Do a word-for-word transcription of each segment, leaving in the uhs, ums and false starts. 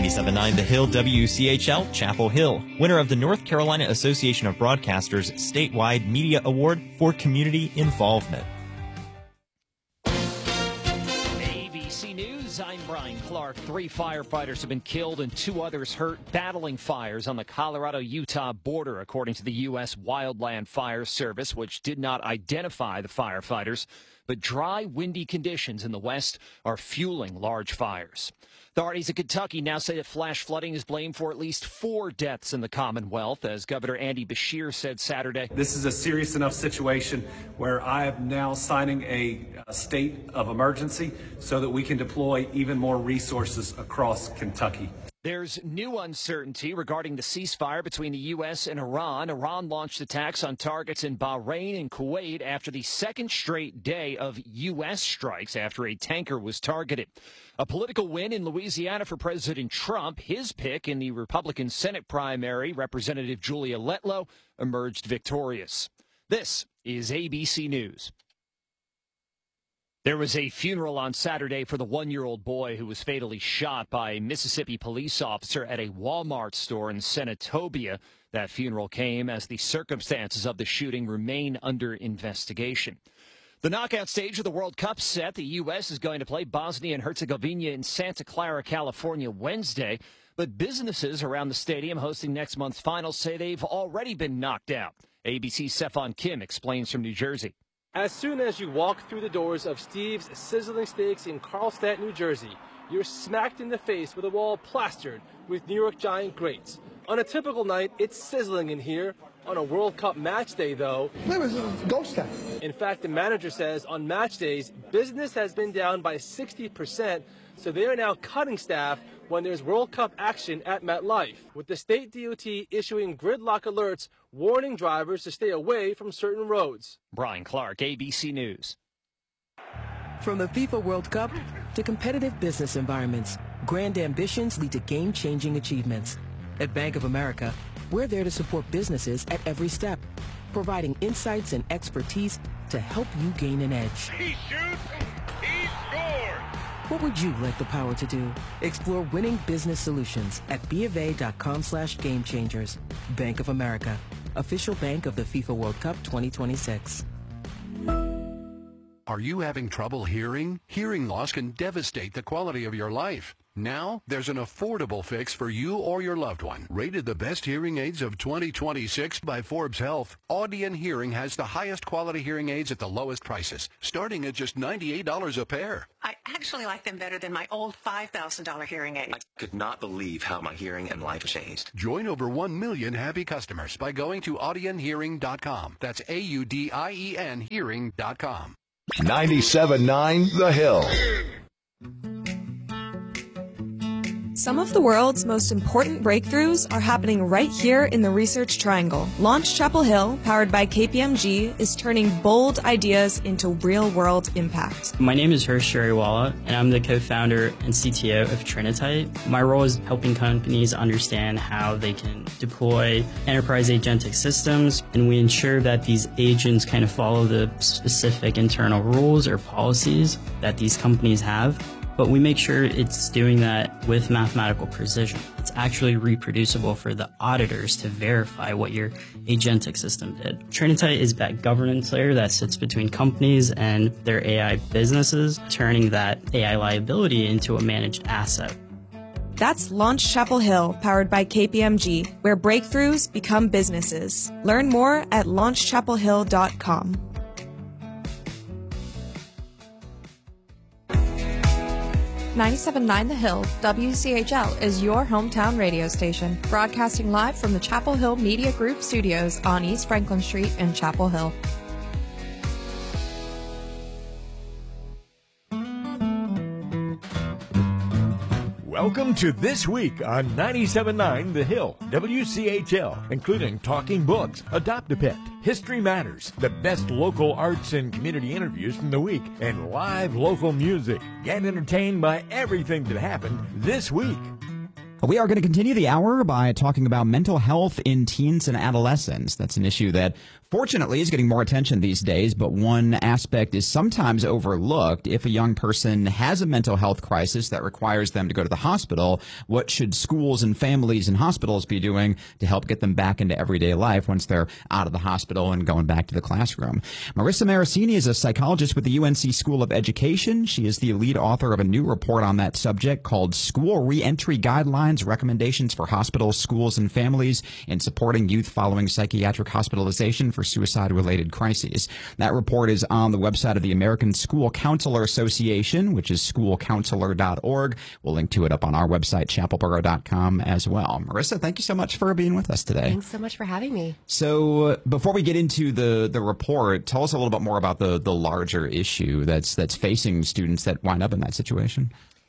ninety-seven point nine The Hill W C H L, Chapel Hill, winner of the North Carolina Association of Broadcasters statewide media award for community involvement. A B C News, I'm Brian Clark. Three firefighters have been killed and two others hurt battling fires on the Colorado-Utah border, according to the U S Wildland Fire Service, which did not identify the firefighters. But dry, windy conditions in the west are fueling large fires. Authorities in Kentucky now say that flash flooding is blamed for at least four deaths in the Commonwealth, as Governor Andy Beshear said Saturday. This is a serious enough situation where I am now signing a, a state of emergency so that we can deploy even more resources across Kentucky. There's new uncertainty regarding the ceasefire between the U S and Iran. Iran launched attacks on targets in Bahrain and Kuwait after the second straight day of U S strikes after a tanker was targeted. A political win in Louisiana for President Trump. His pick in the Republican Senate primary, Representative Julia Letlow, emerged victorious. This is A B C News. There was a funeral on Saturday for the one-year-old boy who was fatally shot by a Mississippi police officer at a Walmart store in Senatobia. That funeral came as the circumstances of the shooting remain under investigation. The knockout stage of the World Cup set. The U S is going to play Bosnia and Herzegovina in Santa Clara, California, Wednesday. But businesses around the stadium hosting next month's finals say they've already been knocked out. A B C's Stefan Kim explains from New Jersey. As soon as you walk through the doors of Steve's Sizzling Steaks in Carlstadt, New Jersey, you're smacked in the face with a wall plastered with New York Giant greats. On a typical night, it's sizzling in here. On a World Cup match day, though, it was a ghost town. In fact, the manager says on match days, business has been down by sixty percent, so they are now cutting staff when there's World Cup action at MetLife, with the state D O T issuing gridlock alerts warning drivers to stay away from certain roads. Brian Clark, A B C News. From the FIFA World Cup to competitive business environments, grand ambitions lead to game-changing achievements. At Bank of America, we're there to support businesses at every step, providing insights and expertise to help you gain an edge. He shoots, he scores! What would you like the power to do? Explore winning business solutions at bofa.com slash game changers. Bank of America, official bank of the FIFA World Cup twenty twenty-six. Are you having trouble hearing? Hearing loss can devastate the quality of your life. Now, there's an affordable fix for you or your loved one. Rated the best hearing aids of twenty twenty-six by Forbes Health, Audion Hearing has the highest quality hearing aids at the lowest prices, starting at just ninety-eight dollars a pair. I actually like them better than my old five thousand dollar hearing aids. I could not believe how my hearing and life changed. Join over one million happy customers by going to audion hearing dot com. That's A U D I E N hearing dot com. ninety-seven point nine The Hill. Some of the world's most important breakthroughs are happening right here in the Research Triangle. Launch Chapel Hill, powered by K P M G, is turning bold ideas into real-world impact. My name is Hirsch Jariwala, and I'm the co-founder and C T O of Trinitite. My role is helping companies understand how they can deploy enterprise agentic systems, and we ensure that these agents kind of follow the specific internal rules or policies that these companies have. But we make sure it's doing that with mathematical precision. It's actually reproducible for the auditors to verify what your agentic system did. Trinitite is that governance layer that sits between companies and their A I businesses, turning that A I liability into a managed asset. That's Launch Chapel Hill, powered by K P M G, where breakthroughs become businesses. Learn more at launch chapel hill dot com. ninety-seven point nine The Hill, W C H L is your hometown radio station, broadcasting live from the Chapel Hill Media Group studios on East Franklin Street in Chapel Hill. Welcome to This Week on ninety-seven point nine The Hill, W C H L, including Talking Books, Adopt a Pet, History Matters, the best local arts and community interviews from the week, and live local music. Get entertained by everything that happened this week. We are going to continue the hour by talking about mental health in teens and adolescents. That's an issue that fortunately is getting more attention these days, but one aspect is sometimes overlooked. If a young person has a mental health crisis that requires them to go to the hospital, what should schools and families and hospitals be doing to help get them back into everyday life once they're out of the hospital and going back to the classroom? Marissa Marasini is a psychologist with the U N C School of Education. She is the lead author of a new report on that subject called School Reentry Guidelines, Recommendations for Hospitals, Schools, and Families in Supporting Youth Following Psychiatric Hospitalization for Suicide-Related Crises. That report is on the website of the American School Counselor Association, which is school counselor dot org. We'll link to it up on our website, chapel borough dot com, as well. Marissa, thank you so much for being with us today. Thanks so much for having me. So uh, before we get into the, the report, tell us a little bit more about the, the larger issue that's that's facing students that wind up in that situation.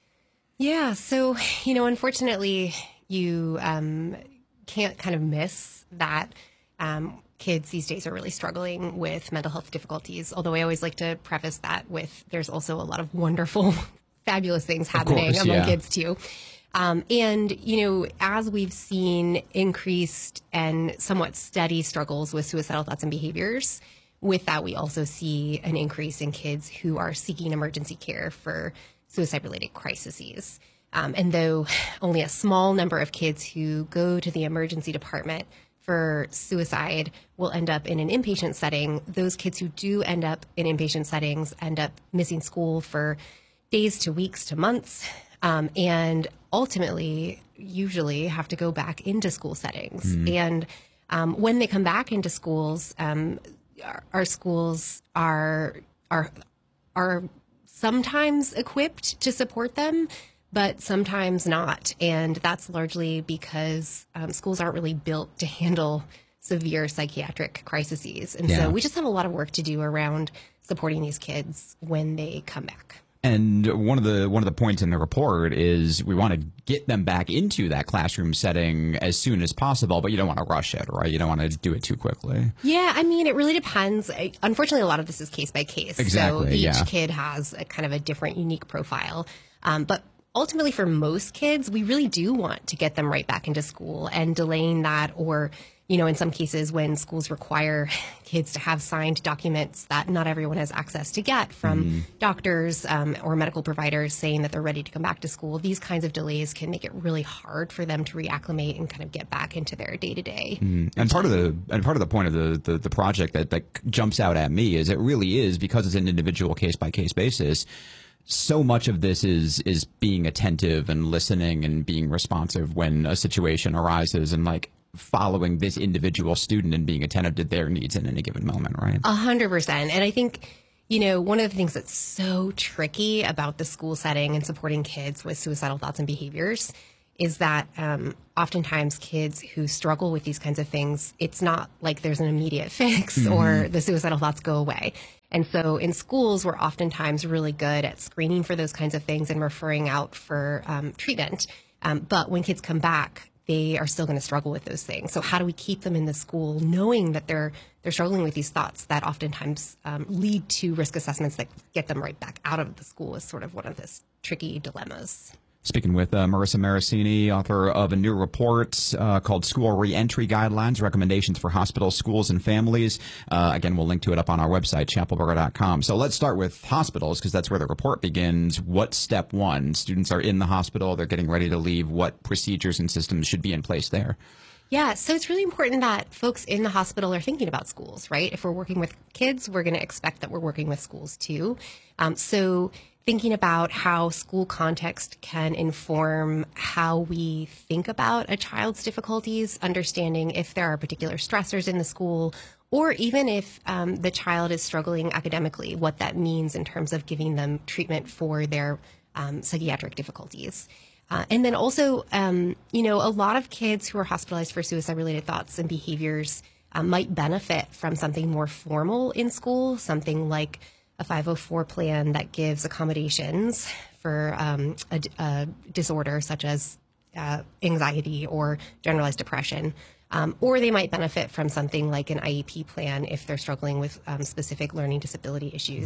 Yeah, so, you know, unfortunately, you um, can't kind of miss that um, kids these days are really struggling with mental health difficulties, although I always like to preface that with there's also a lot of wonderful, fabulous things happening course, among yeah. kids, too. Um, and, you know, as we've seen increased and somewhat steady struggles with suicidal thoughts and behaviors, with that, we also see an increase in kids who are seeking emergency care for suicide-related crises. Um, and though only a small number of kids who go to the emergency department for suicide will end up in an inpatient setting, those kids who do end up in inpatient settings end up missing school for days to weeks to months, um, and ultimately usually have to go back into school settings. Mm. And um, when they come back into schools, um, our, our schools are are are sometimes equipped to support them, but sometimes not. And that's largely because um, schools aren't really built to handle severe psychiatric crises. And yeah. so we just have a lot of work to do around supporting these kids when they come back. And one of the one of the points in the report is we want to get them back into that classroom setting as soon as possible, but you don't want to rush it, right? You don't want to do it too quickly. Yeah, I mean, it really depends. Unfortunately, a lot of this is case by case. Exactly, so each yeah. kid has a kind of a different, unique profile. Um, but ultimately, for most kids, we really do want to get them right back into school, and delaying that, or you know, in some cases when schools require kids to have signed documents that not everyone has access to get from mm. doctors um, or medical providers saying that they're ready to come back to school, these kinds of delays can make it really hard for them to reacclimate and kind of get back into their day-to-day. Mm. And part of the and part of the point of the, the, the project that, that jumps out at me is it really is, because it's an individual case-by-case basis, so much of this is is being attentive and listening and being responsive when a situation arises, and like following this individual student and being attentive to their needs in any given moment, right? A hundred percent. And I think, you know, one of the things that's so tricky about the school setting and supporting kids with suicidal thoughts and behaviors is that um, oftentimes kids who struggle with these kinds of things, it's not like there's an immediate fix mm-hmm. or the suicidal thoughts go away. And so in schools, we're oftentimes really good at screening for those kinds of things and referring out for um, treatment. Um, but when kids come back, they are still going to struggle with those things. So how do we keep them in the school knowing that they're they're struggling with these thoughts that oftentimes um, lead to risk assessments that get them right back out of the school is sort of one of those tricky dilemmas. Speaking with uh, Marissa Marasini, author of a new report uh, called School Reentry Guidelines, Recommendations for Hospitals, Schools, and Families. Uh, again, we'll link to it up on our website, chapel borough dot com. So let's start with hospitals, because that's where the report begins. What's step one? Students are in the hospital. They're getting ready to leave. What procedures and systems should be in place there? Yeah, so it's really important that folks in the hospital are thinking about schools, right? If we're working with kids, we're going to expect that we're working with schools too. Um, so thinking about how school context can inform how we think about a child's difficulties, understanding if there are particular stressors in the school, or even if um, the child is struggling academically, what that means in terms of giving them treatment for their um, psychiatric difficulties. Uh, and then also, um, you know, a lot of kids who are hospitalized for suicide-related thoughts and behaviors uh, might benefit from something more formal in school, something like a five oh four plan that gives accommodations for um, a, a disorder such as uh, anxiety or generalized depression. Um, or they might benefit from something like an I E P plan if they're struggling with um, specific learning disability issues.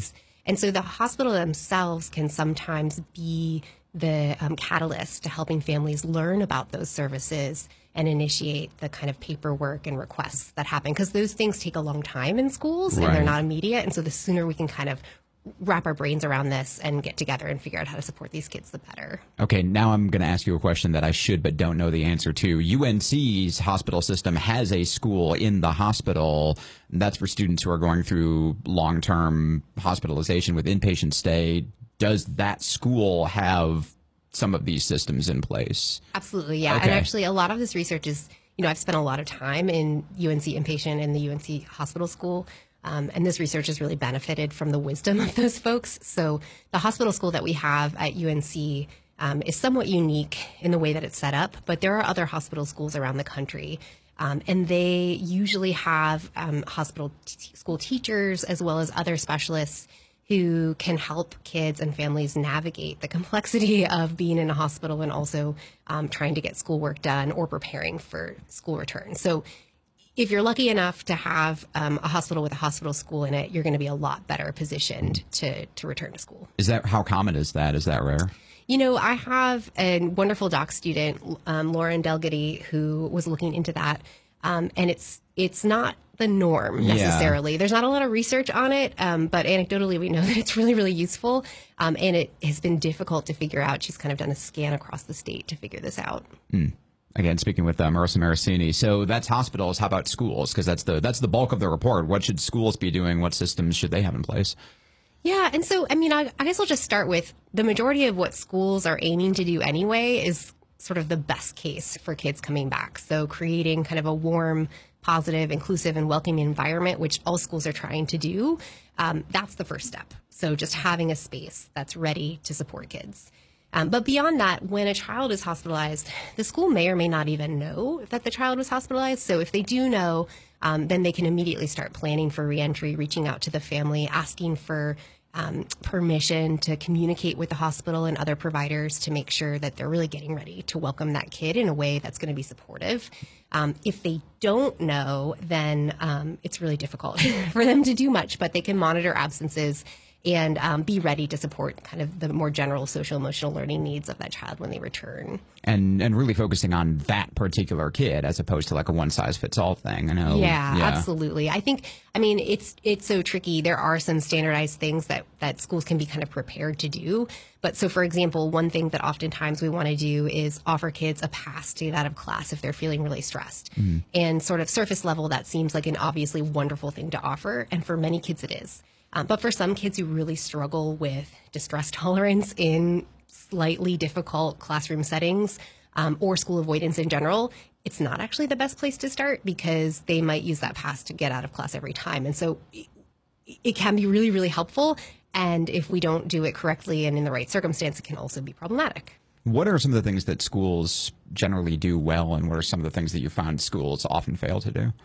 And so the hospital themselves can sometimes be the um, catalyst to helping families learn about those services and initiate the kind of paperwork and requests that happen, because those things take a long time in schools and Right. they're not immediate. And so the sooner we can kind of wrap our brains around this and get together and figure out how to support these kids, the better. Okay, now I'm going to ask you a question that I should but don't know the answer to. U N C's hospital system has a school in the hospital. That's for students who are going through long-term hospitalization with inpatient stay. Does that school have some of these systems in place? Absolutely, yeah. Okay. And actually, a lot of this research is, you know, I've spent a lot of time in U N C inpatient and the U N C hospital school. Um, and this research has really benefited from the wisdom of those folks. So the hospital school that we have at U N C um, is somewhat unique in the way that it's set up, but there are other hospital schools around the country. Um, and they usually have um, hospital t- school teachers as well as other specialists who can help kids and families navigate the complexity of being in a hospital and also um, trying to get schoolwork done or preparing for school return. So if you're lucky enough to have um, a hospital with a hospital school in it, you're going to be a lot better positioned to, to return to school. Is that, how common is that? Is that rare? You know, I have a wonderful doc student, um, Lauren Delgady, who was looking into that. Um, and it's it's not the norm necessarily. Yeah. There's not a lot of research on it, um, but anecdotally we know that it's really, really useful. Um, and it has been difficult to figure out. She's kind of done a scan across the state to figure this out. Mm. Again, speaking with uh, Marissa Maricini. So that's hospitals. How about schools? Because that's the that's the bulk of the report. What should schools be doing? What systems should they have in place? Yeah, and so, I mean, I, I guess I'll just start with the majority of what schools are aiming to do anyway is sort of the best case for kids coming back. So creating kind of a warm, positive, inclusive, and welcoming environment, which all schools are trying to do, um, that's the first step. So just having a space that's ready to support kids. Um, but beyond that, when a child is hospitalized, the school may or may not even know that the child was hospitalized. So if they do know, um, then they can immediately start planning for reentry, reaching out to the family, asking for um, permission to communicate with the hospital and other providers to make sure that they're really getting ready to welcome that kid in a way that's going to be supportive. Um, if they don't know, then um, it's really difficult for them to do much, but they can monitor absences and um, be ready to support kind of the more general social emotional learning needs of that child when they return. And and really focusing on that particular kid as opposed to like a one size fits all thing. I know. Yeah, yeah, absolutely. I think, I mean, it's it's so tricky. There are some standardized things that, that schools can be kind of prepared to do. But so, for example, one thing that oftentimes we want to do is offer kids a pass to get out of class if they're feeling really stressed. Mm-hmm. And sort of surface level, that seems like an obviously wonderful thing to offer. And for many kids, it is. Um, but for some kids who really struggle with distress tolerance in slightly difficult classroom settings um, or school avoidance in general, it's not actually the best place to start because they might use that pass to get out of class every time. And so it, it can be really, really helpful. And if we don't do it correctly and in the right circumstance, it can also be problematic. What are some of the things that schools generally do well, and what are some of the things that you found schools often fail to do?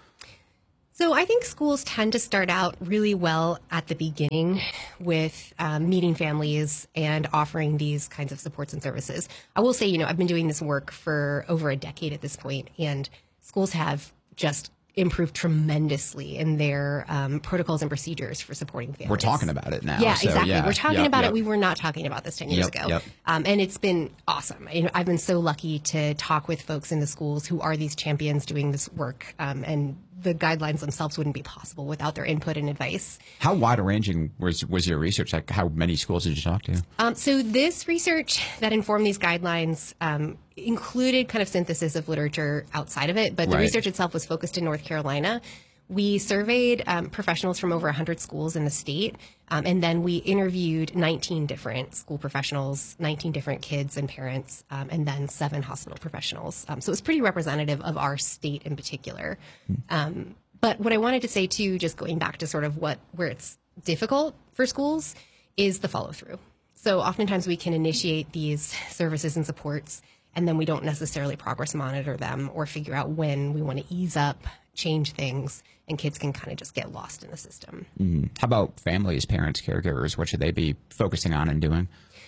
So I think schools tend to start out really well at the beginning with um, meeting families and offering these kinds of supports and services. I will say, you know, I've been doing this work for over a decade at this point, and schools have just improved tremendously in their um, protocols and procedures for supporting families. We're talking about it now. Yeah, so, exactly. Yeah, We're talking yep, about yep. it. We were not talking about this ten years Yep, ago. yep. Um, and it's been awesome. You know, I've been so lucky to talk with folks in the schools who are these champions doing this work. Um, and the guidelines themselves wouldn't be possible without their input and advice. How wide-ranging was was your research? Like, how many schools did you talk to? Um, so this research that informed these guidelines um, included kind of synthesis of literature outside of it, but the Right. research itself was focused in North Carolina. We surveyed um, professionals from over one hundred schools in the state, um, and then we interviewed nineteen different school professionals, nineteen different kids and parents, um, and then seven hospital professionals. Um, so it's pretty representative of our state in particular. Um, but what I wanted to say, too, just going back to sort of what where it's difficult for schools, is the follow-through. So oftentimes we can initiate these services and supports, and then we don't necessarily progress monitor them or figure out when we want to ease up, change things, and kids can kind of just get lost in the system. Mm. How about families, parents, caregivers? What should they be focusing on and doing?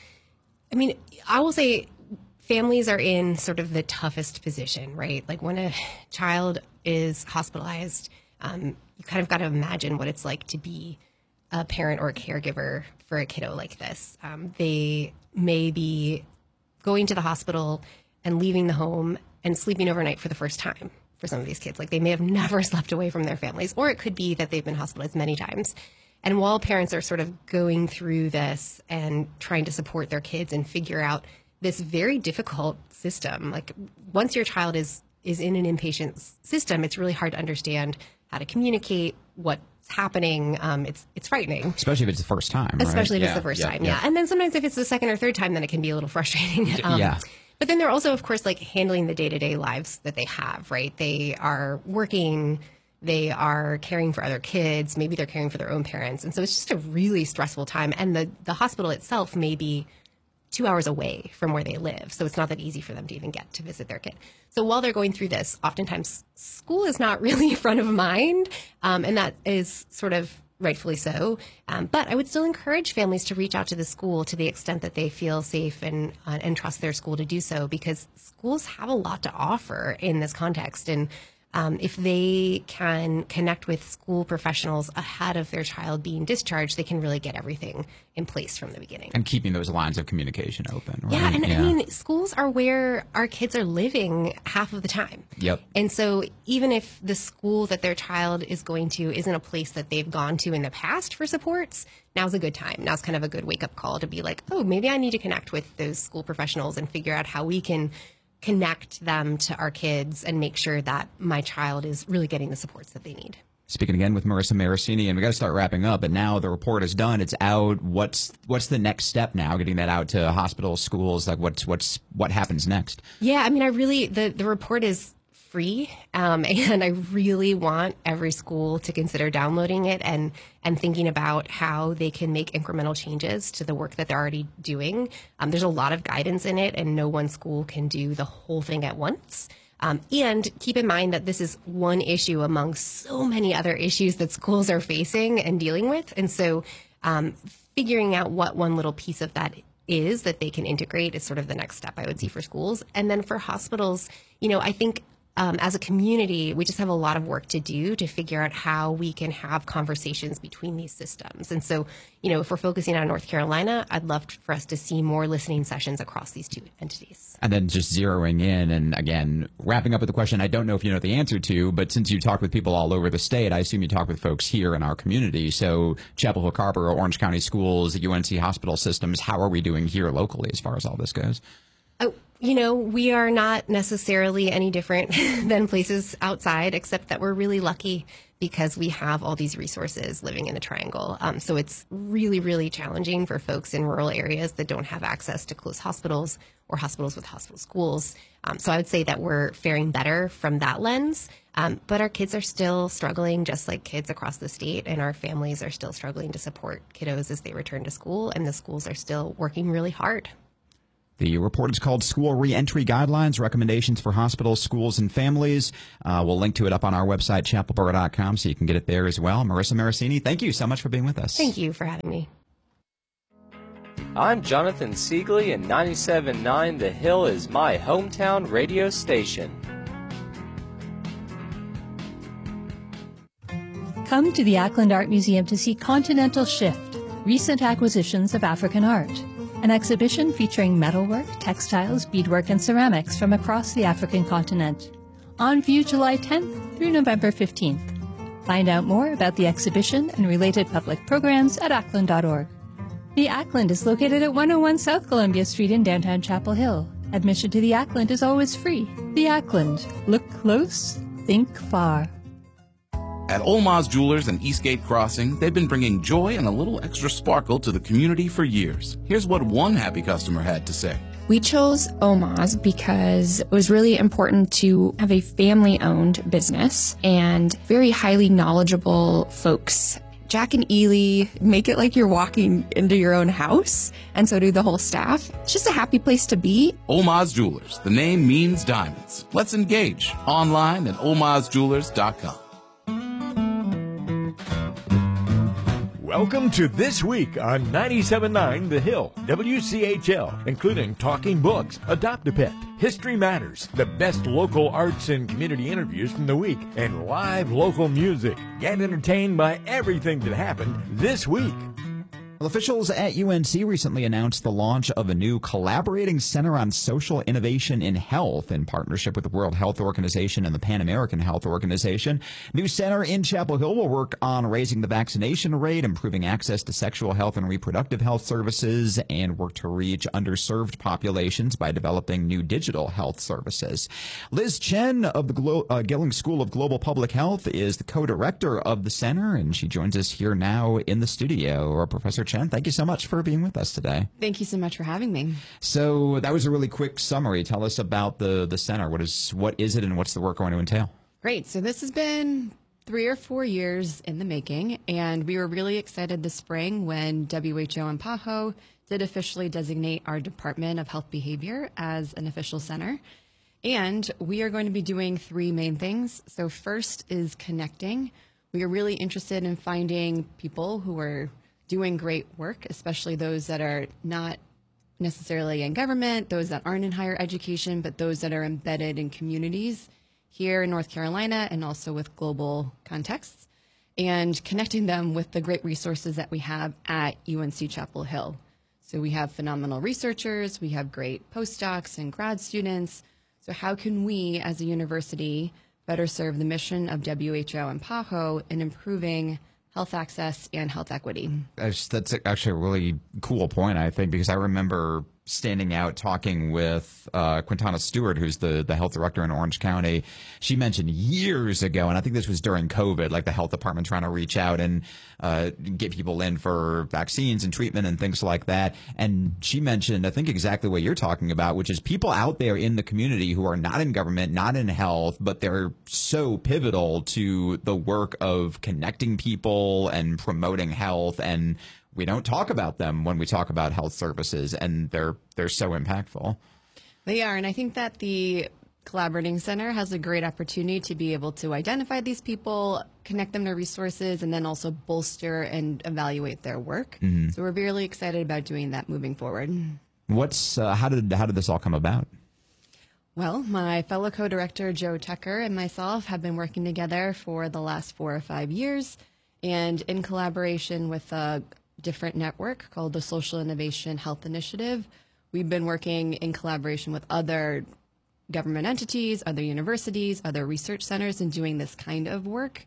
I mean, I will say families are in sort of the toughest position, right? Like when a child is hospitalized, um, you kind of got to imagine what it's like to be a parent or a caregiver for a kiddo like this. Um, they may be going to the hospital and leaving the home and sleeping overnight for the first time for some of these kids. Like they may have never slept away from their families, or it could be that they've been hospitalized many times. And while parents are sort of going through this and trying to support their kids and figure out this very difficult system, like once your child is is in an inpatient system, it's really hard to understand how to communicate, what's happening. Um, it's it's frightening. Especially if it's the first time, right? Especially if yeah, it's the first yeah, time, yeah. yeah. And then sometimes if it's the second or third time, then it can be a little frustrating. Um, yeah. But then they're also, of course, like handling the day-to-day lives that they have, right? They are working, they are caring for other kids, maybe they're caring for their own parents. And so it's just a really stressful time. And the, the hospital itself may be two hours away from where they live. So it's not that easy for them to even get to visit their kid. So while they're going through this, oftentimes school is not really front of mind. Um, and that is sort of rightfully so. Um, but I would still encourage families to reach out to the school to the extent that they feel safe and uh, and trust their school to do so, because schools have a lot to offer in this context. And um, if they can connect with school professionals ahead of their child being discharged, they can really get everything in place from the beginning. And keeping those lines of communication open. Right? Yeah, and yeah. I mean, schools are where our kids are living half of the time. Yep. And so even if the school that their child is going to isn't a place that they've gone to in the past for supports, now's a good time. Now's kind of a good wake-up call to be like, oh, maybe I need to connect with those school professionals and figure out how we can connect them to our kids and make sure that my child is really getting the supports that they need. Speaking again with Marissa Marasini, and we got to start wrapping up, but now the report is done. It's out. What's what's the next step now? Getting that out to hospitals, schools, like what's what's what happens next? Yeah, I mean, I really, the, the report is free, um, and I really want every school to consider downloading it and and thinking about how they can make incremental changes to the work that they're already doing. Um, there's a lot of guidance in it, and no one school can do the whole thing at once. Um, and keep in mind that this is one issue among so many other issues that schools are facing and dealing with. And so um, figuring out what one little piece of that is that they can integrate is sort of the next step I would see for schools. And then for hospitals, you know, I think Um, as a community, we just have a lot of work to do to figure out how we can have conversations between these systems. And so, you know, if we're focusing on North Carolina, I'd love for us to see more listening sessions across these two entities. And then just zeroing in and, again, wrapping up with the question I don't know if you know the answer to, but since you talk with people all over the state, I assume you talk with folks here in our community. So Chapel Hill, Carver, Orange County Schools, the U N C hospital systems, how are we doing here locally as far as all this goes? Oh, you know, we are not necessarily any different than places outside, except that we're really lucky because we have all these resources living in the Triangle. Um, so it's really, really challenging for folks in rural areas that don't have access to close hospitals or hospitals with hospital schools. Um, so I would say that we're faring better from that lens. Um, but our kids are still struggling just like kids across the state, and our families are still struggling to support kiddos as they return to school, and the schools are still working really hard. The report is called School Reentry Guidelines, Recommendations for Hospitals, Schools, and Families. Uh, we'll link to it up on our website, chapel borough dot com, so you can get it there as well. Marissa Marasini, thank you so much for being with us. Thank you for having me. I'm Jonathan Siegley, and ninety-seven point nine The Hill is my hometown radio station. Come to the Ackland Art Museum to see Continental Shift, Recent Acquisitions of African Art, an exhibition featuring metalwork, textiles, beadwork, and ceramics from across the African continent. On view July tenth through November fifteenth. Find out more about the exhibition and related public programs at ackland dot org. The Ackland is located at one oh one South Columbia Street in downtown Chapel Hill. Admission to the Ackland is always free. The Ackland. Look close, think far. At Olmaz Jewelers and Eastgate Crossing, they've been bringing joy and a little extra sparkle to the community for years. Here's what one happy customer had to say. We chose Olmaz because it was really important to have a family-owned business and very highly knowledgeable folks. Jack and Ely make it like you're walking into your own house, and so do the whole staff. It's just a happy place to be. Olmaz Jewelers. The name means diamonds. Let's engage. Online at olmaz jewelers dot com. Welcome to This Week on ninety-seven point nine The Hill, W C H L, including Talking Books, Adopt-A-Pet, History Matters, the best local arts and community interviews from the week, and live local music. Get entertained by everything that happened this week. Well, officials at U N C recently announced the launch of a new collaborating center on social innovation in health in partnership with the World Health Organization and the Pan American Health Organization. New center in Chapel Hill will work on raising the vaccination rate, improving access to sexual health and reproductive health services, and work to reach underserved populations by developing new digital health services. Liz Chen of the Glo- uh, Gilling School of Global Public Health is the co-director of the center, and she joins us here now in the studio. Or Professor Chen, thank you so much for being with us today. Thank you so much for having me. So that was a really quick summary. Tell us about the, the center. What is what is it, and what's the work going to entail? Great. So this has been three or four years in the making, and we were really excited this spring when W H O and PAHO did officially designate our Department of Health Behavior as an official center. And we are going to be doing three main things. So first is connecting. We are really interested in finding people who are doing great work, especially those that are not necessarily in government, those that aren't in higher education, but those that are embedded in communities here in North Carolina and also with global contexts, and connecting them with the great resources that we have at U N C Chapel Hill. So we have phenomenal researchers, we have great postdocs and grad students. So how can we as a university better serve the mission of W H O and PAHO in improving health access and health equity? That's, that's actually a really cool point, I think, because I remember standing out talking with uh, Quintana Stewart, who's the, the health director in Orange County. She mentioned years ago, and I think this was during COVID, like the health department trying to reach out and uh, get people in for vaccines and treatment and things like that. And she mentioned, I think, exactly what you're talking about, which is people out there in the community who are not in government, not in health, but they're so pivotal to the work of connecting people and promoting health, and we don't talk about them when we talk about health services, and they're they're so impactful. They are, and I think that the Collaborating Center has a great opportunity to be able to identify these people, connect them to resources, and then also bolster and evaluate their work. Mm-hmm. So we're really excited about doing that moving forward. What's uh, how did how did this all come about? Well, my fellow co-director Joe Tucker and myself have been working together for the last four or five years, and in collaboration with a different network called the Social Innovation Health Initiative, we've been working in collaboration with other government entities, other universities, other research centers, and doing this kind of work.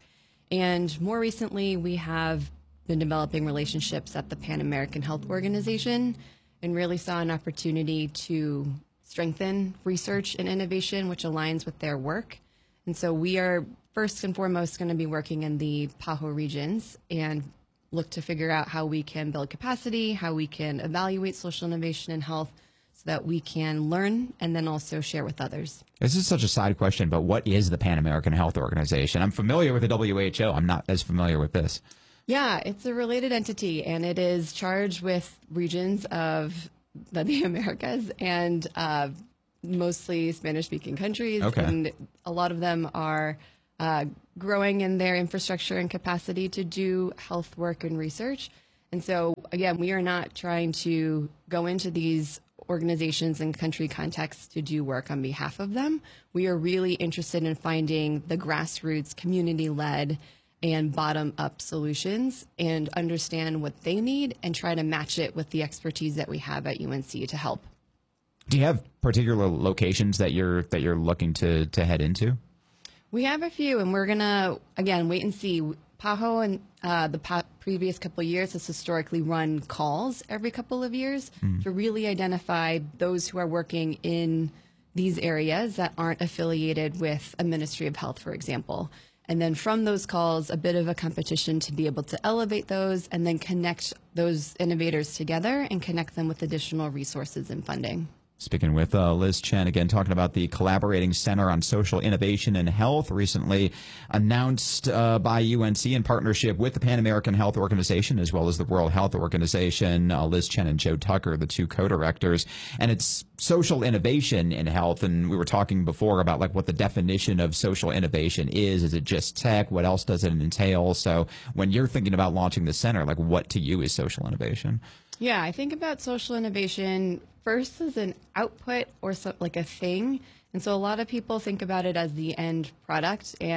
And more recently, we have been developing relationships at the Pan American Health Organization and really saw an opportunity to strengthen research and innovation, which aligns with their work. And so we are first and foremost going to be working in the PAHO regions and look to figure out how we can build capacity, how we can evaluate social innovation in health so that we can learn and then also share with others. This is such a side question, but what is the Pan American Health Organization? I'm familiar with the W H O. I'm not as familiar with this. Yeah, it's a related entity, and it is charged with regions of the, the Americas and uh, mostly Spanish-speaking countries. Okay. And a lot of them are uh, growing in their infrastructure and capacity to do health work and research. And so, again, we are not trying to go into these organizations and country contexts to do work on behalf of them. We are really interested in finding the grassroots, community-led, and bottom-up solutions and understand what they need and try to match it with the expertise that we have at U N C to help. Do you have particular locations that you're that you're looking to to head into? We have a few, and we're gonna again wait and see. PAHO and uh, the pa- previous couple of years has historically run calls every couple of years mm. to really identify those who are working in these areas that aren't affiliated with a Ministry of Health, for example. And then from those calls, a bit of a competition to be able to elevate those and then connect those innovators together and connect them with additional resources and funding. Speaking with uh, Liz Chen, again, talking about the Collaborating Center on Social Innovation and Health, recently announced uh, by U N C in partnership with the Pan American Health Organization as well as the World Health Organization. Uh, Liz Chen and Joe Tucker, the two co-directors. And it's social innovation in health. And we were talking before about like what the definition of social innovation is. Is it just tech? What else does it entail? So when you're thinking about launching the center, like what to you is social innovation? Yeah, I think about social innovation first as an output or so, like a thing. And so a lot of people think about it as the end product. And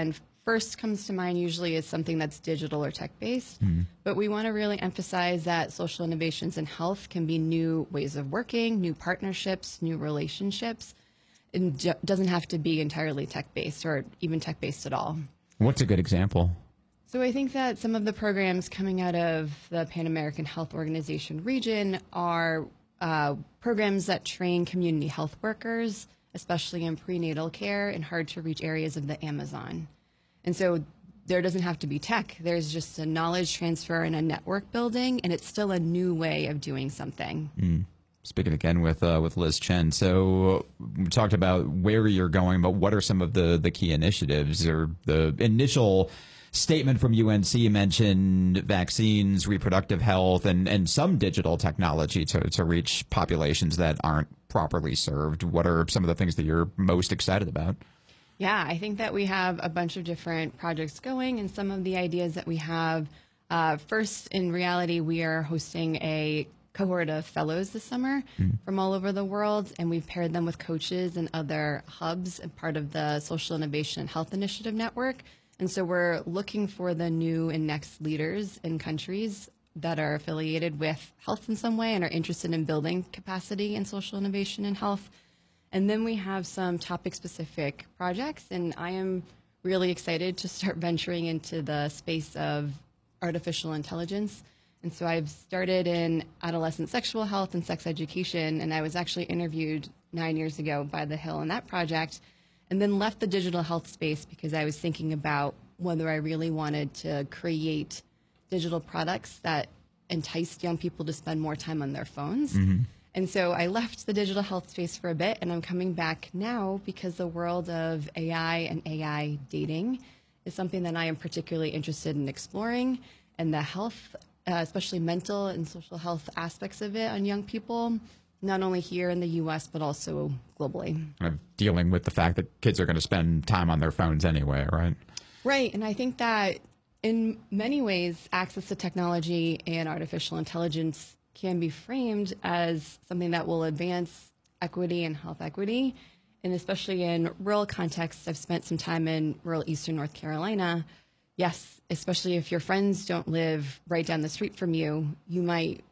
first comes to mind usually is something that's digital or tech-based, Mhm. but we want to really emphasize that social innovations in health can be new ways of working, new partnerships, new relationships. It ju- doesn't have to be entirely tech-based or even tech-based at all. What's a good example? So I think that some of the programs coming out of the Pan American Health Organization region are uh, programs that train community health workers, especially in prenatal care in hard-to-reach areas of the Amazon. And so there doesn't have to be tech. There's just a knowledge transfer and a network building, and it's still a new way of doing something. Mm. Speaking again with uh, with Liz Chen, so we talked about where you're going, but what are some of the, the key initiatives or the initial statement from U N C mentioned vaccines, reproductive health, and, and some digital technology to, to reach populations that aren't properly served. What are some of the things that you're most excited about? Yeah, I think that we have a bunch of different projects going, and some of the ideas that we have. Uh, first, in reality, we are hosting a cohort of fellows this summer mm. from all over the world, and we've paired them with coaches and other hubs and part of the Social Innovation and Health Initiative Network. And so we're looking for the new and next leaders in countries that are affiliated with health in some way and are interested in building capacity in social innovation and health. And then we have some topic-specific projects, and I am really excited to start venturing into the space of artificial intelligence. And so I've started in adolescent sexual health and sex education, and I was actually interviewed nine years ago by The Hill in that project, and then left the digital health space because I was thinking about whether I really wanted to create digital products that enticed young people to spend more time on their phones. Mm-hmm. And so I left the digital health space for a bit, and I'm coming back now because the world of A I and A I dating is something that I am particularly interested in exploring, and the health, uh, especially mental and social health aspects of it on young people, not only here in the U S, but also globally. Kind of dealing with the fact that kids are going to spend time on their phones anyway, right? Right, and I think that in many ways, access to technology and artificial intelligence can be framed as something that will advance equity and health equity. And especially in rural contexts, I've spent some time in rural eastern North Carolina. Yes, especially if your friends don't live right down the street from you, you might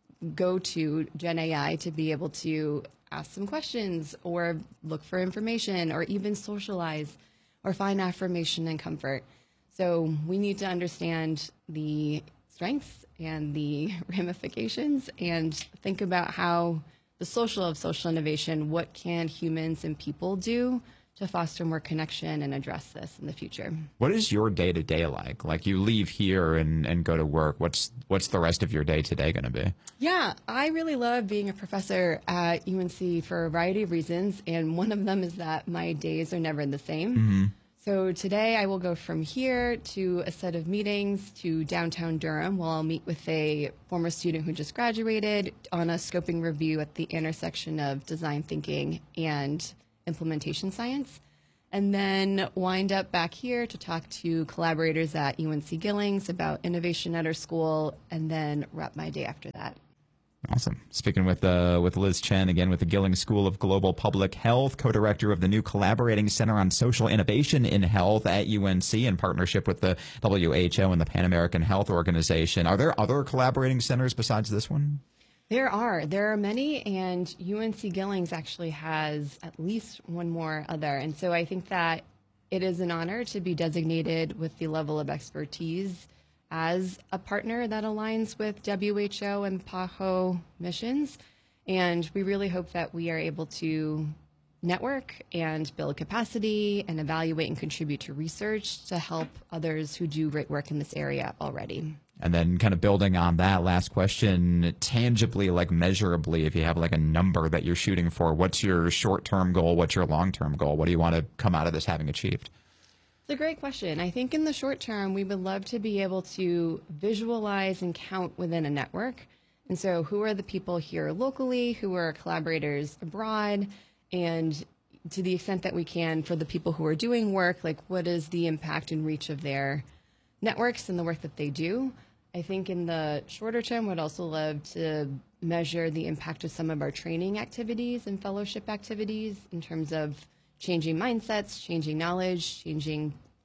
go to Gen A I to be able to ask some questions or look for information or even socialize or find affirmation and comfort. So we need to understand the strengths and the ramifications and think about how the social of social innovation, what can humans and people do to foster more connection and address this in the future. What is your day-to-day like? Like you leave here and, and go to work. What's what's the rest of your day-to-day going to be? Yeah, I really love being a professor at U N C for a variety of reasons, and one of them is that my days are never the same. Mm-hmm. So today I will go from here to a set of meetings to downtown Durham, where I'll meet with a former student who just graduated on a scoping review at the intersection of design thinking and implementation science, and then wind up back here to talk to collaborators at U N C Gillings about innovation at our school, and then wrap my day after that. Awesome. Speaking with uh, with Liz Chen, again with the Gillings School of Global Public Health, co-director of the new Collaborating Center on Social Innovation in Health at U N C in partnership with the W H O and the Pan American Health Organization. Are there other collaborating centers besides this one? There are. There are many, and U N C Gillings actually has at least one more other. And so I think that it is an honor to be designated with the level of expertise as a partner that aligns with W H O and PAHO missions. And we really hope that we are able to network and build capacity and evaluate and contribute to research to help others who do great work in this area already. And then kind of building on that last question, tangibly, like measurably, if you have like a number that you're shooting for, what's your short-term goal? What's your long-term goal? What do you want to come out of this having achieved? It's a great question. I think in the short term, we would love to be able to visualize and count within a network. And so who are the people here locally, who are collaborators abroad, and to the extent that we can for the people who are doing work, like what is the impact and reach of their networks and the work that they do. I think in the shorter term, we'd also love to measure the impact of some of our training activities and fellowship activities in terms of changing mindsets, changing knowledge, changing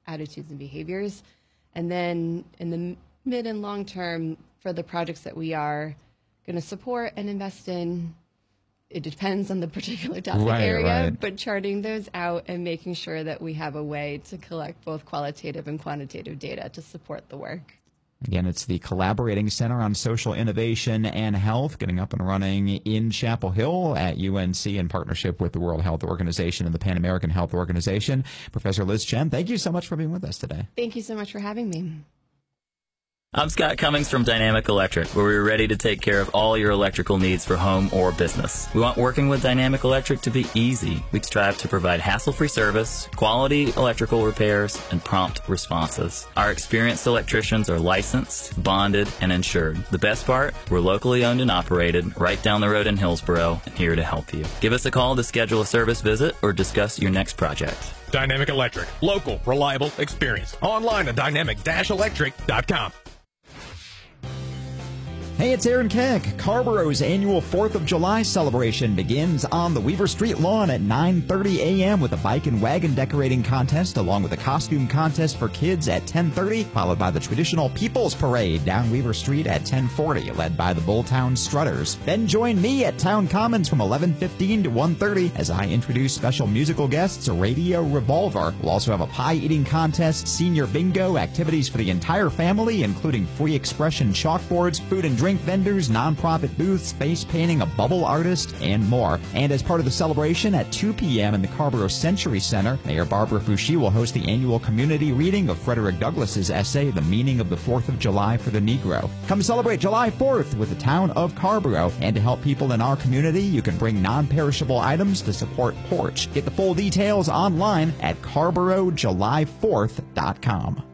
attitudes and behaviors. And then in the mid and long term, for the projects that we are going to support and invest in, it depends on the particular topic right, area, right. but charting those out and making sure that we have a way to collect both qualitative and quantitative data to support the work. Again, it's the Collaborating Center on Social Innovation and Health, getting up and running in Chapel Hill at U N C in partnership with the World Health Organization and the Pan American Health Organization. Professor Liz Chen, thank you so much for being with us today. Thank you so much for having me. I'm Scott Cummings from Dynamic Electric, where we're ready to take care of all your electrical needs for home or business. We want working with Dynamic Electric to be easy. We strive to provide hassle-free service, quality electrical repairs, and prompt responses. Our experienced electricians are licensed, bonded, and insured. The best part, we're locally owned and operated, right down the road in Hillsboro, and here to help you. Give us a call to schedule a service visit or discuss your next project. Dynamic Electric. Local, reliable, experience. Online at dynamic electric dot com. Hey, it's Aaron Keck. Carborough's annual fourth of July celebration begins on the Weaver Street lawn at nine thirty a m with a bike and wagon decorating contest along with a costume contest for kids at ten thirty, followed by the traditional People's Parade down Weaver Street at ten forty, led by the Bulltown Strutters. Then join me at Town Commons from eleven fifteen to one thirty as I introduce special musical guests Radio Revolver. We'll also have a pie-eating contest, senior bingo, activities for the entire family, including free expression chalkboards, food and drink vendors, nonprofit booths, face painting, a bubble artist, and more. And as part of the celebration at two p m in the Carrboro Century Center, Mayor Barbara Foushee will host the annual community reading of Frederick Douglass's essay, The Meaning of the Fourth of July for the Negro. Come celebrate July fourth with the town of Carrboro. And to help people in our community, you can bring non-perishable items to support Porch. Get the full details online at carrboro july fourth dot com.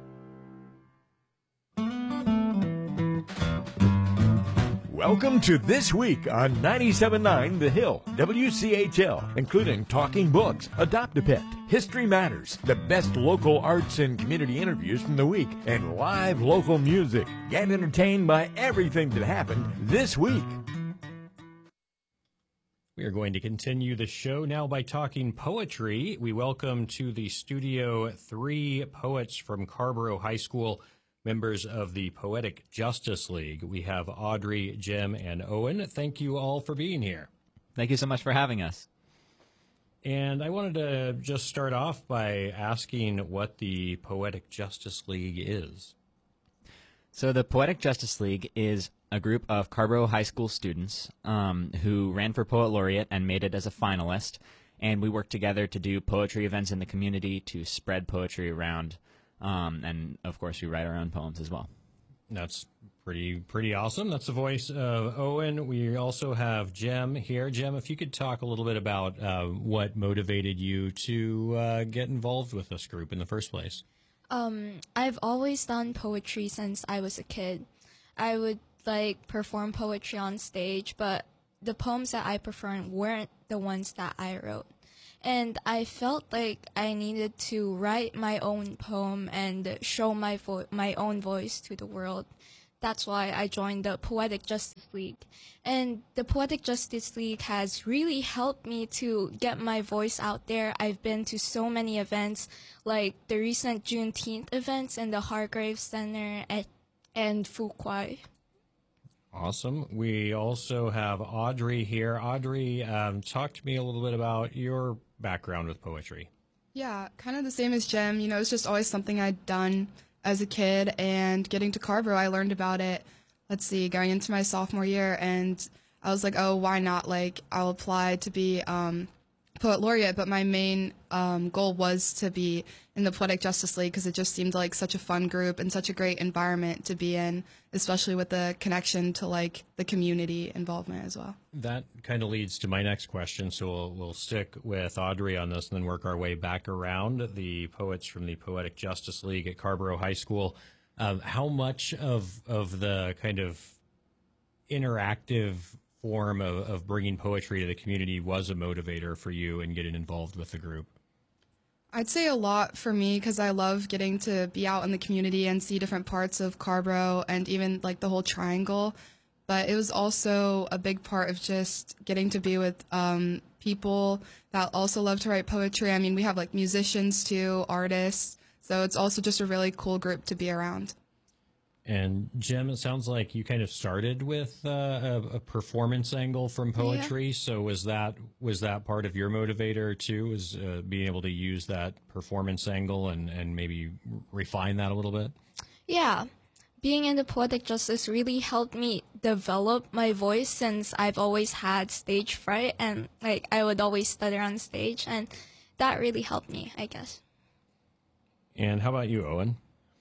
Welcome to This Week on ninety-seven point nine The Hill, W C H L, including Talking Books, Adopt-A-Pet, History Matters, the best local arts and community interviews from the week, and live local music. Get entertained by everything that happened this week. We are going to continue the show now by talking poetry. We welcome to the studio three poets from Carrboro High School, members of the Poetic Justice League. We have Audrey, Jem, and Owen. Thank you all for being here. Thank you so much for having us. And I wanted to just start off by asking what the Poetic Justice League is. So the Poetic Justice League is a group of Carrboro High School students um, who ran for Poet Laureate and made it as a finalist. And we work together to do poetry events in the community, to spread poetry around. Um, and, of course, we write our own poems as well. That's pretty pretty awesome. That's the voice of Owen. We also have Jem here. Jem, if you could talk a little bit about uh, what motivated you to uh, get involved with this group in the first place. Um, I've always done poetry since I was a kid. I would, like, perform poetry on stage, but the poems that I performed weren't the ones that I wrote. And I felt like I needed to write my own poem and show my vo- my own voice to the world. That's why I joined the Poetic Justice League. And the Poetic Justice League has really helped me to get my voice out there. I've been to so many events, like the recent Juneteenth events in the Hargrave Center at, and Fuquay. Awesome. We also have Audrey here. Audrey, um, talk to me a little bit about your background with poetry. Yeah, kind of the same as Jem. You know, it's just always something I'd done as a kid, and getting to Carrboro, I learned about it, let's see, going into my sophomore year, and I was like, oh, why not? Like, I'll apply to be um, Poet Laureate, but my main um, goal was to be in the Poetic Justice League because it just seemed like such a fun group and such a great environment to be in, especially with the connection to, like, the community involvement as well. That kind of leads to my next question, so we'll, we'll stick with Audrey on this and then work our way back around. The poets from the Poetic Justice League at Carrboro High School, um, how much of, of the kind of interactive form of, of bringing poetry to the community was a motivator for you in getting involved with the group? I'd say a lot for me because I love getting to be out in the community and see different parts of Carrboro and even like the whole triangle. But it was also a big part of just getting to be with um, people that also love to write poetry. I mean, we have like musicians too, artists, So it's also just a really cool group to be around. And Jim, it sounds like you kind of started with uh, a, a performance angle from poetry. Yeah. So was that was that part of your motivator too? Was uh, being able to use that performance angle and, and maybe refine that a little bit? Yeah, being in the Poetic Justice really helped me develop my voice, since I've always had stage fright and like I would always stutter on stage, and that really helped me, I guess. And how about you, Owen?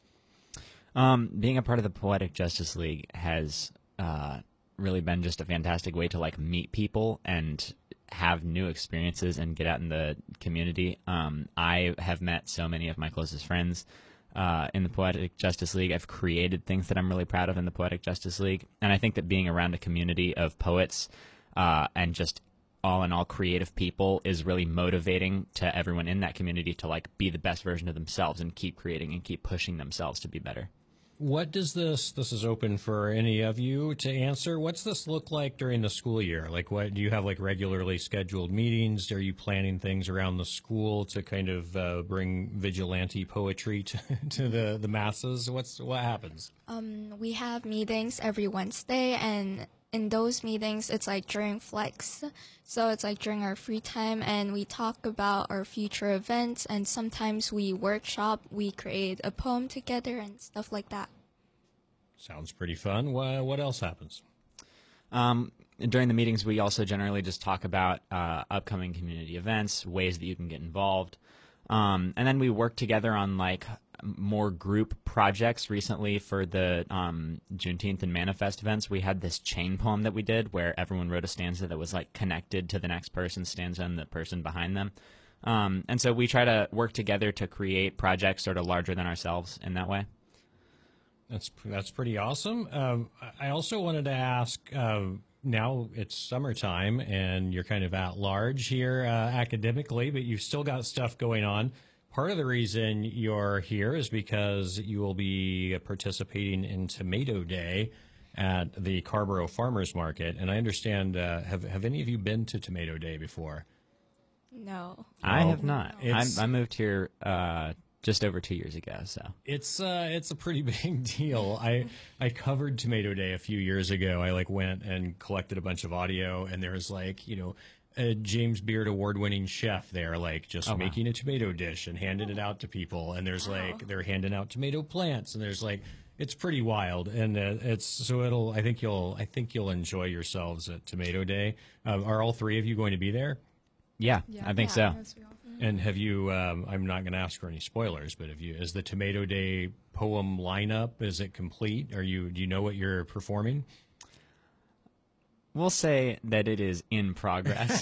Um, being a part of the Poetic Justice League has uh, really been just a fantastic way to like meet people and have new experiences and get out in the community. Um, I have met so many of my closest friends uh, in the Poetic Justice League. I've created things that I'm really proud of in the Poetic Justice League, and I think that being around a community of poets uh, and just all in all creative people is really motivating to everyone in that community to like be the best version of themselves and keep creating and keep pushing themselves to be better. What does this, this is open for any of you to answer. What's this look like during the school year? Like, what do you have, like regularly scheduled meetings? Are you planning things around the school to kind of uh, bring vigilante poetry to, to the, the masses? What's, what happens? Um, we have meetings every Wednesday, and in those meetings, it's like during flex. So it's like during our free time, and we talk about our future events, and sometimes we workshop, we create a poem together and stuff like that. Sounds pretty fun. What, what else happens? Um, during the meetings, we also generally just talk about uh, upcoming community events, ways that you can get involved. Um, and then we work together on like more group projects. Recently for the um, Juneteenth and Manifest events, we had this chain poem that we did where everyone wrote a stanza that was like connected to the next person's stanza and the person behind them. Um, and so we try to work together to create projects sort of larger than ourselves in that way. That's, that's pretty awesome. Um, I also wanted to ask, uh, now it's summertime and you're kind of at large here uh, academically, but you've still got stuff going on. Part of the reason you're here is because you will be participating in Tomato Day at the Carrboro Farmers Market. And I understand, uh, have, have any of you been to Tomato Day before? No. I have not. I, It's- I moved here uh, just over two years ago, so. It's uh, it's a pretty big deal. I I covered Tomato Day a few years ago. I like went and collected a bunch of audio, and there was like, you know, a James Beard award-winning chef there, like just Oh, wow. making a tomato dish and handing it out to people. And there's like they're handing out tomato plants, and there's like it's pretty wild. And uh, it's so it'll. I think you'll. I think you'll enjoy yourselves at Tomato Day. Uh, are all three of you going to be there? Yeah, I think so. And have you? Um, I'm not going to ask for any spoilers, but have you? Is the Tomato Day poem lineup? Is it complete? Are you? Do you know what you're performing? We'll say that it is in progress.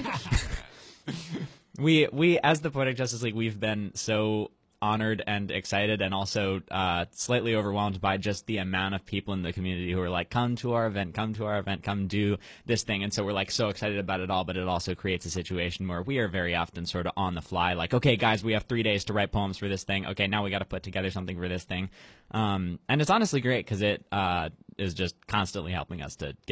we we as the Poetic Justice League, we've been so honored and excited, and also uh, slightly overwhelmed by just the amount of people in the community who are like, come to our event, come to our event, come do this thing. And so we're like so excited about it all, but it also creates a situation where we are very often sort of on the fly, like, okay, guys, we have three days to write poems for this thing. Okay, now we got to put together something for this thing. Um, and it's honestly great because it uh, is just constantly helping us to get